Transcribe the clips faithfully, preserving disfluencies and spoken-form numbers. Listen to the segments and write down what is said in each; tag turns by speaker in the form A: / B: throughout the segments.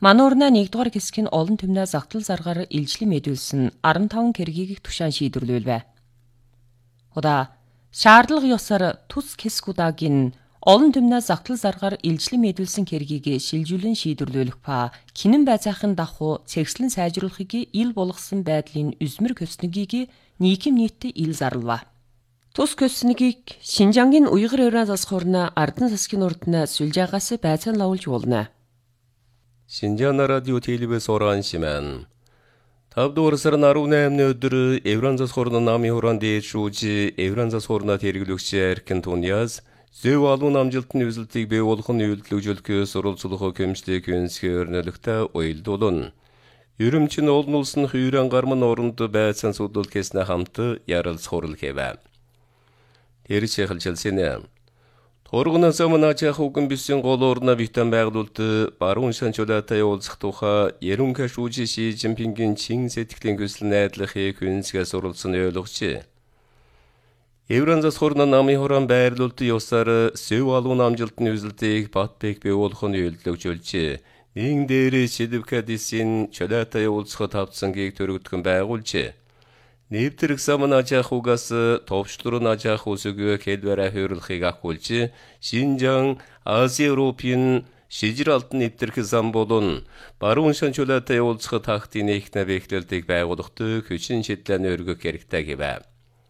A: Мануурна нэгдүгээр хэсэг нь олон түмнээ зогтол заргаар илжлэн мэдүүлсэн арван таван кэргийг тушаан шийдвэрлэв. Удаа шаардлага ёсоор тус хэсэг удаагийн олон түмнээ зогтол заргаар илжлэн мэдүүлсэн кэргийг шилжүүлэн шийдвэрлэх па кинэн байцаахын дахуу цэгцлэн сайжруулахыг ил болгосон байдлын үзмэр көснөгийг нийгэм нийтэд ил зарлав. Тус көснөгийг Шинжангийн Уйгыр Еврей засхуурна Ардын засгийн урдна сүлжаагаас байцаан лавуулж уулна.
B: Шинжаан радио телевиз оран шимэн. тавдугаар сарын арван наймны өдөр Еврей засхуурна намын хураан дээр шүүж Еврей засхуурна тэргэлэгч Эркин Туниас зөв алуун амжилтны үзэлтийг бий болгох нь үйлдэлжүүлэх сурвалжлах хэмжлэг үнсгээр нөлөгтэй уялдуулна. Ерөмчн олон улсын хүйрэн гармын оронд байцаан судалгааснаа хамт ярилц хурал хийв. Тэр шэхэлжилсэн. Торгоноос өмнө ачаах үгэн бисэн голуурна битэн байгуулалт баруун шанчулаатай уулзах тухай ерөнхий шүүж Ши Жинпингийн чин сэтгэлийн хүсэл найдлахыг хүнсгээ сурвалжсан ойлгож. Еврей засхуурна намын хураан байрлуулалт ёсоор сөв алуун амжилтны үзэлтийг батбек бий болгох нь үйлдэлжүүлж. Нин дээр Шидвкадисын чулаатай уулзах тавцангийг төрөгдгөн байгуулж. Нэвтрэх самна ачаах угаас товчлуурн ачаах үсэг хэлбэрэ хөрөлхийг агуулж Шинжаан Ази Европын шижиралтын нэвтрэх зам болон баруун шанчулаатай уулзах тактийн ихнэ бэхлэлтийг байгуулахад хүчин шийдлэн өргөх хэрэгтэй гэв.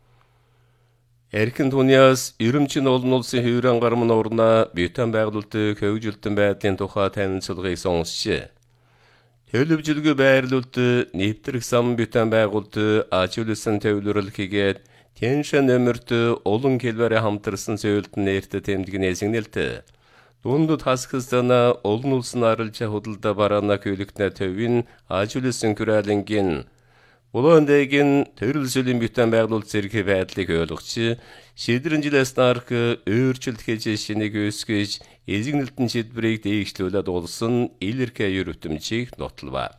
B: Эркин Туниас ерөмчн олон улсын хүйрэн гармын орноо битэн байгуулалт хөгжилтөн байдлын тухай танилцуулгыг сонсч. Төлөвжөлгөө байрлуулалт нэвтрэх зам битэн байгуулалт ажигласан төвлөрөлхийгээд тэншэн нөмөрт олон хэлбэрэ хамтарсан зөвлөлт нэрт тэмдэг нэсэгнэлт. Дундад хасгасана олон улсын арилжаа худалдаа бараана көлөгтнө төвийн ажигласан күрэлэнгийн Улаандайгийн төрөлсөлийн битэн байгуулалт зэрэг байдлыг ойлгож, шийдвэрэн жилээс нарк өөрчлөлт хийж шинийг өсгөж, эзэгнэлтэн шийдвэрийг дээгшлүүлээд улсын илэрхий ерөвтөмжийг нотлов.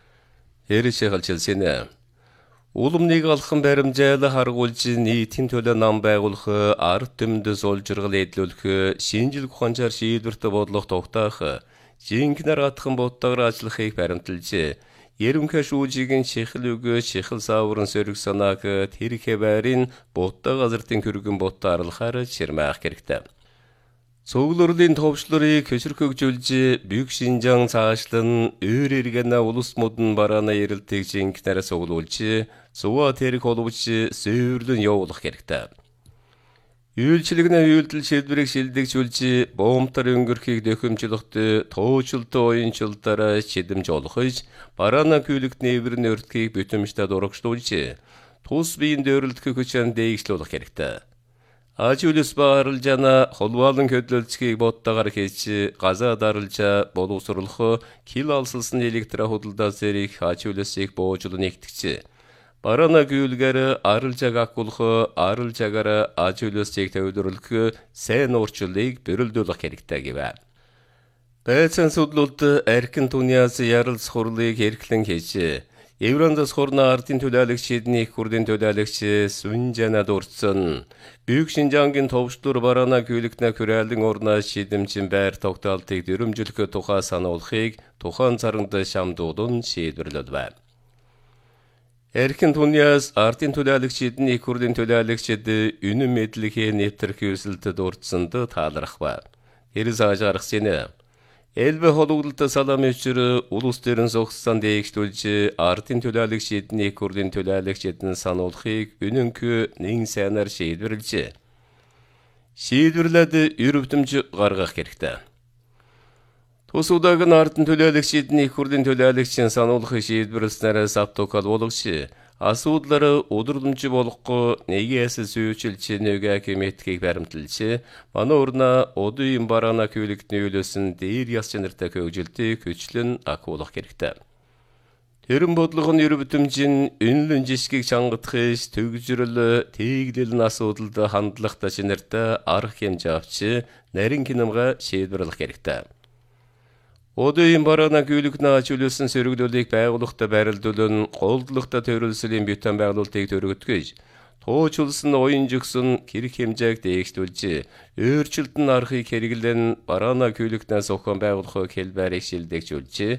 B: Тэр шэхэлжилсэн. Улмныг алхан баримжаал харгуулж нийтийн төлөө нам байгуулах, ард түмэнд суулжиргал эдлүүлэх, шинжил ухаанчаар шийдвэрт бодлого тогтоох, жинхэнээр атхан боттогоор ажиллахыг баримталж, ерөнхий шүүжийн шихэл үг шихэл сааврын сөрөг санааг тэр хэвээрийн бутта газартын хүргэн бутта аралхаар ширмаах хэрэгтэй. Цуглуурлын товчлорыг хөшөрхөгжүүлж Büyük Шинжаан цаашлан өөр эргэнэ улс модон бараана ярилтыг жинхэнээр суглуулж, зуа тэрэг холбож сөөрлөн явуулах хэрэгтэй. Үйлчлэгнээ үйлдэл шийдвэрийг шилдэгжүүлж, боомтар өнгөрхийг дөхөмжлөхт туучлалт уянчлалаараа шидэмж олохж, бараана күйлэгт нээвэрн өртгийг бүтэмжтэй дурагшлуулж, тус биеийн дөөрөлдөх хүчээр дээгшлүүлэх хэрэгтэй. Ажиулс бааралжана холбоолон хөдлөлцгийг боттоогоор хийж, газаа даралжаа боловсруулах, кил алсалсан электро худалдаа зэрэг ажиулсыг боожлон нэгтгэж, бараана гүйлгээр арилжааг агуулах, арилжаагаар ажиулсыг төвлөрүүлэх сайн уурчлалыг бэрэлдүүлэх хэрэгтэй гэв. Байцаан судлалт Эркин Туниас ярилц хурлыг эрхлэн хийж, Еврей засхуурна ардын төлөөлөгчид их хурлын төлөөлөгч Сүнжана дурдсан, Büyük Шинжаангийн товчлуур бараана гүйлэгтнэ хүрээлэн орноо шидэмжин байр тогтоолтыг дөрөмжлөх тухай сануулахыг тухайн царанд шамдуулан шийдвэрлэв. Эркин Туниас ардын төлөөлөгчид их хурлын төлөөлөгчид үнэн мэдлэхээ нэвтрэх үйлсэлд дурдсанд таалрахва. Тэр зааж гаргасан. Элбэ холугдалт салам өчр улус төрийн зогссон дээгшлүүлж ардын төлөөлөгчид их хурлын төлөөлөгчидэн сануулахыг үнэнгүй нэн сайнаар шийдвэрлэж. Шийдвэрлээд ерөвтөмж гаргах хэрэгтэй. Тус удаагийн ардын төлөөлөгчид их хурлын төлөөлөгчийн сануулахыг шийдвэрлэснээр савтокал болгож, асуудлаар удирдамж болохгүй нэгээс сүйчилж нэгэ хэмэтгэхийг баримталж, мануурна одын бараана күйлэгтний үйлөөсөн дээр яс чанартай хөгжилтийг хүчлэн агуулах хэрэгтэй. Тэрэн бодлого нь ерөвтөмжийн үнэлэн жишгийг чангадахж, төгжрөл, тэглэлэн асуудалд хандлах чанартай арга хэмжээ авч, нарийн хинамга шийдвэрлэх хэрэгтэй. Одын бараана күйлэгтнэ ажиулсан сөрөглөлийг байгуулахта байрлуулан голдлохта төрөлсөлийн битэн байгуулалтыг төрөгдгөж, туучлсан уян жигсэн хэрэг хэмжээг дээгшлүүлж, өөрчлөлтөн аргыг хэрэглэн бараана күйлэгтнэ зохион байгуулах хэлбэрийг шилдэгжүүлж,